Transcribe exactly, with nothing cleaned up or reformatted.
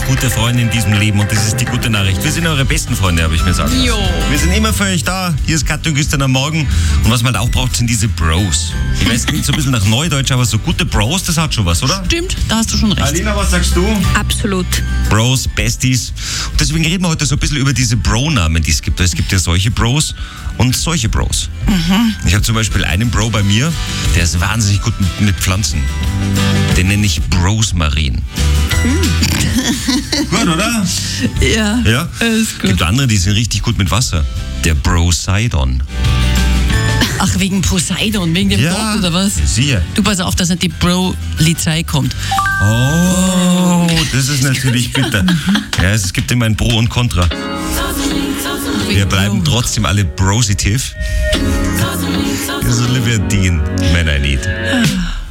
gute Freunde in diesem Leben und das ist die gute Nachricht. Wir sind eure besten Freunde, habe ich mir gesagt. Jo. Wir sind immer für euch da. Hier ist Katja und Christian am Morgen. Und was man halt auch braucht, sind diese Bros. Ich weiß, klingt so ein bisschen nach Neudeutsch, aber so gute Bros, das hat schon was, oder? Stimmt, da hast du schon recht. Alina, was sagst du? Absolut. Bros, Besties. Und deswegen reden wir heute so ein bisschen über diese Bro-Namen, die es gibt. Es gibt ja solche Bros und solche Bros. Mhm. Ich habe zum Beispiel einen Bro bei mir, der ist wahnsinnig gut mit, mit Pflanzen. Den nenne ich Brosmarin. Mhm. Gut, oder? Ja, Ja? ist gut. Gibt andere, die sind richtig gut mit Wasser. Der Broseidon. Ach, wegen Poseidon, wegen dem Ja, Gott oder was? siehe. Du pass auf, dass nicht die Bro-Lizei kommt. Oh, das ist natürlich bitter. Ja, es gibt immer ein Pro und Contra. Wir bleiben trotzdem alle brositiv. Das ist Olivia Dean, Man I Need.